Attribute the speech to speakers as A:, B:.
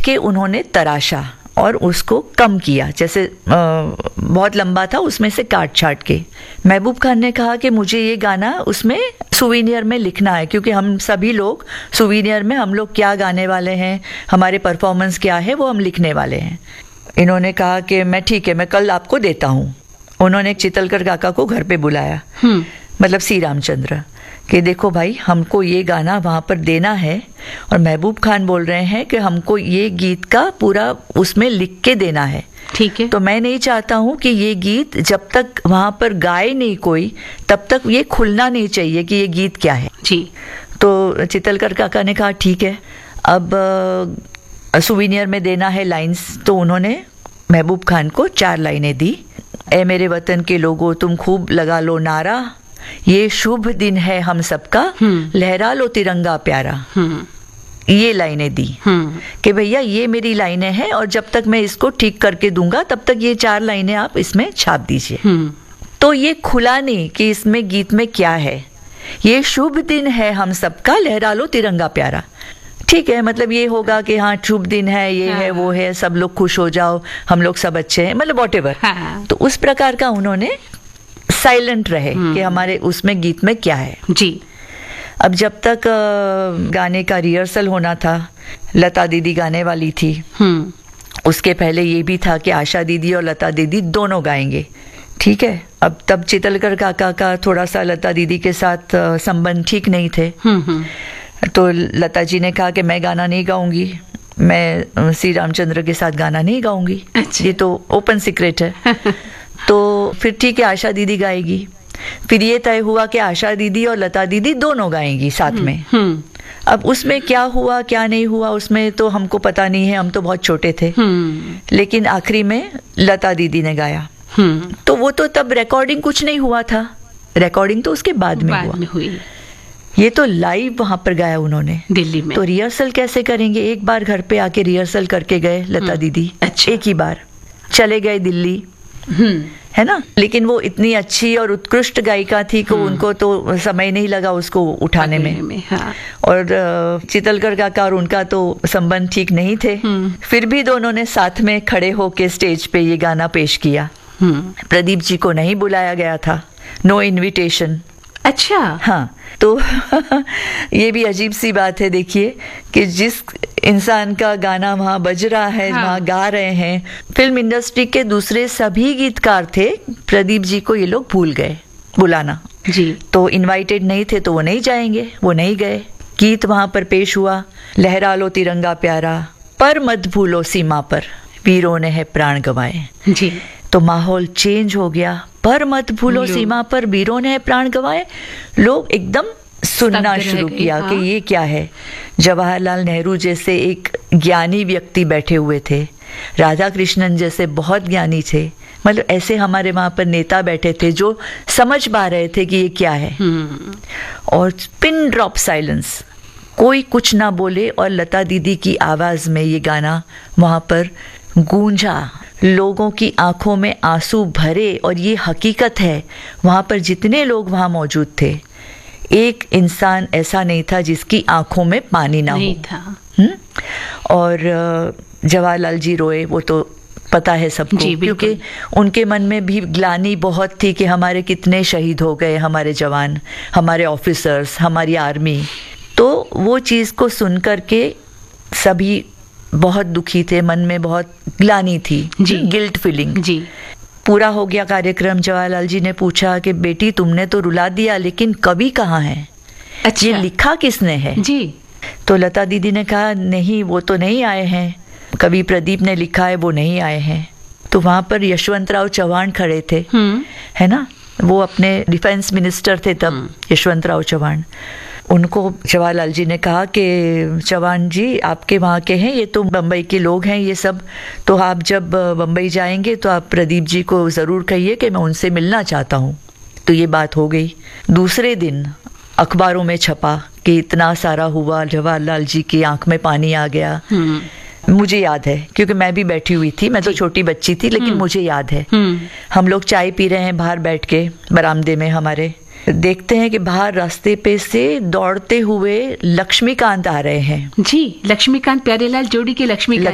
A: के उन्होंने तराशा और उसको कम किया, जैसे बहुत लंबा था उसमें से काट छाट के। महबूब खान ने कहा कि मुझे ये गाना उसमें सुवीनियर में लिखना है, क्योंकि हम सभी लोग सुवीनियर में हम लोग क्या गाने वाले हैं, हमारे परफॉर्मेंस क्या है, वो हम लिखने वाले हैं। इन्होंने कहा कि मैं ठीक है, मैं कल आपको देता हूँ। उन्होंने चितलकर काका को घर पे बुलाया, मतलब सी रामचंद्र, कि देखो भाई हमको ये गाना वहाँ पर देना है, और महबूब खान बोल रहे हैं कि हमको ये गीत का पूरा उसमें लिख के देना है।
B: ठीक है।
A: तो मैं नहीं चाहता हूँ कि ये गीत जब तक वहाँ पर गाए नहीं कोई, तब तक ये खुलना नहीं चाहिए कि ये गीत क्या है
B: जी।
A: तो चितलकर काका ने कहा ठीक है, अब सुवीनियर में देना है लाइंस। तो उन्होंने महबूब खान को 4 लाइनें दी। ए मेरे वतन के लोगों तुम खूब लगा लो नारा, ये शुभ दिन है हम सबका, लहरा लो तिरंगा प्यारा। ये लाइनें दी कि भैया ये मेरी लाइनें हैं, और जब तक मैं इसको ठीक करके दूंगा तब तक ये 4 लाइनें आप इसमें छाप दीजिए। तो ये खुला नहीं कि इसमें गीत में क्या है। ये शुभ दिन है हम सबका, लहरा लो तिरंगा प्यारा। ठीक है, मतलब ये होगा कि हाँ शुभ दिन है, ये है वो है, सब लोग खुश हो जाओ, हम लोग सब अच्छे हैं, मतलब वॉटेवर। तो उस प्रकार का उन्होंने साइलेंट रहे कि हमारे उसमें गीत में क्या है
B: जी।
A: अब जब तक गाने का रिहर्सल होना था, लता दीदी गाने वाली थी। उसके पहले ये भी था कि आशा दीदी और लता दीदी दोनों गाएंगे। ठीक है, अब तब चितलकर काका का थोड़ा सा लता दीदी के साथ संबंध ठीक नहीं थे। तो लता जी ने कहा कि मैं गाना नहीं गाऊंगी, मैं सी रामचंद्र के साथ गाना नहीं गाऊंगी। ये तो ओपन सीक्रेट है। तो फिर ठीक है, आशा दीदी गाएगी। फिर ये तय हुआ कि आशा दीदी और लता दीदी दोनों गाएंगी साथ में। अब उसमें क्या हुआ क्या नहीं हुआ उसमें तो हमको पता नहीं है, हम तो बहुत छोटे थे। लेकिन आखिरी में लता दीदी ने गाया। तो वो तो तब रिकॉर्डिंग कुछ नहीं हुआ था, रिकॉर्डिंग तो उसके बाद में हुई। ये तो लाइव वहां पर गाया उन्होंने
B: दिल्ली में।
A: तो रिहर्सल कैसे करेंगे? एक बार घर पे आके रिहर्सल करके गए लता दीदी।
B: अच्छा।
A: एक ही बार चले गए दिल्ली, है ना। लेकिन वो इतनी अच्छी और उत्कृष्ट गायिका थी कि उनको तो समय नहीं लगा उसको उठाने में।
B: हाँ।
A: और चितलकर काका और उनका तो संबंध ठीक नहीं थे। फिर भी दोनों ने साथ में खड़े होके स्टेज पे ये गाना पेश किया। प्रदीप जी को नहीं बुलाया गया था, नो इनविटेशन।
B: अच्छा।
A: हाँ, तो ये भी अजीब सी बात है। देखिए कि जिस इंसान का गाना वहाँ बज रहा है, हाँ। वहाँ गा रहे हैं, फिल्म इंडस्ट्री के दूसरे सभी गीतकार थे, प्रदीप जी को ये लोग भूल गए बुलाना
B: जी।
A: तो इनवाइटेड नहीं थे तो वो नहीं जाएंगे, वो नहीं गए। गीत वहाँ पर पेश हुआ, लहरा लो तिरंगा प्यारा, पर मत भूलो सीमा पर, वीरों ने है प्राण गंवाए।
B: जी।
A: तो माहौल चेंज हो गया, पर मत भूलो सीमा पर, वीरों ने प्राण गंवाए। लोग एकदम सुनना शुरू किया कि ये क्या है। जवाहरलाल नेहरू जैसे एक ज्ञानी व्यक्ति बैठे हुए थे, राधा कृष्णन जैसे बहुत ज्ञानी थे, मतलब ऐसे हमारे वहां पर नेता बैठे थे जो समझ पा रहे थे कि ये क्या है। और पिन ड्रॉप साइलेंस, कोई कुछ ना बोले, और लता दीदी की आवाज में ये गाना वहां पर गूंजा, लोगों की आंखों में आंसू भरे। और ये हकीकत है, वहां पर जितने लोग वहां मौजूद थे, एक इंसान ऐसा नहीं था जिसकी आंखों में पानी ना
B: नहीं
A: हो
B: था।
A: और जवाहरलाल जी रोए, वो तो पता है सबको, क्योंकि उनके मन में भी ग्लानि बहुत थी कि हमारे कितने शहीद हो गए, हमारे जवान, हमारे ऑफिसर्स, हमारी आर्मी। तो वो चीज़ को सुन करके सभी बहुत दुखी थे, मन में बहुत ग्लानि थी, गिल्ट फीलिंग।
B: जी।
A: पूरा हो गया कार्यक्रम। जवाहरलाल जी ने पूछा कि बेटी तुमने तो रुला दिया, लेकिन कवि कहाँ है?
B: अच्छा।
A: ये लिखा किसने है?
B: जी। तो
A: लता दीदी ने कहा नहीं, वो तो नहीं आए हैं, कवि प्रदीप ने लिखा है, वो नहीं आए हैं। तो वहां पर यशवंतराव चौहान खड़े थे, है ना, वो अपने डिफेंस मिनिस्टर थे तब, यशवंतराव चौहान। उनको जवाहरलाल जी ने कहा कि चौहान जी आपके वहाँ के हैं, ये तो बम्बई के लोग हैं ये सब, तो आप जब बम्बई जाएंगे तो आप प्रदीप जी को ज़रूर कहिए कि मैं उनसे मिलना चाहता हूँ। तो ये बात हो गई। दूसरे दिन अखबारों में छपा कि इतना सारा हुआ, जवाहरलाल जी की आंख में पानी आ गया। मुझे याद है क्योंकि मैं भी बैठी हुई थी, मैं तो छोटी बच्ची थी, लेकिन मुझे याद है। हम लोग चाय पी रहे हैं बाहर बैठ के बरामदे में हमारे, देखते हैं कि बाहर रास्ते पे से दौड़ते हुए लक्ष्मीकांत आ रहे हैं।
B: जी, लक्ष्मीकांत, प्यारेलाल जोड़ी के लक्ष्मीकांत।